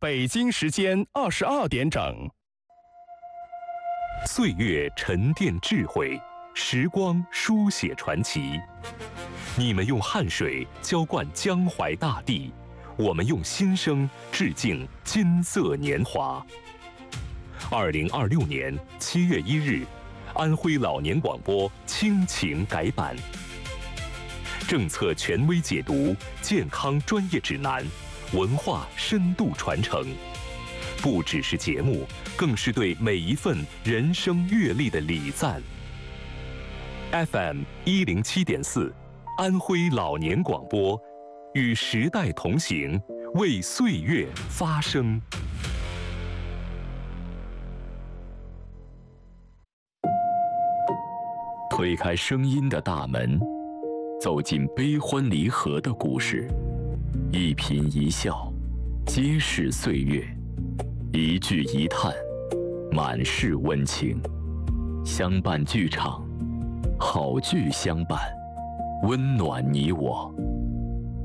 北京时间22点整。 岁月沉淀智慧，时光书写传奇。你们用汗水浇灌江淮大地，我们用心声致敬金色年华。2026年7月1日，安徽老年广播亲情改版，政策权威解读，健康专业指南，文化深度传承，不只是节目，更是对每一份人生阅历的礼赞。FM 107.4，安徽老年广播，与时代同行，为岁月发声。 推开声音的大门，走进悲欢离合的故事，一颦一笑，皆是岁月；一句一叹，满是温情。相伴剧场，好剧相伴，温暖你我。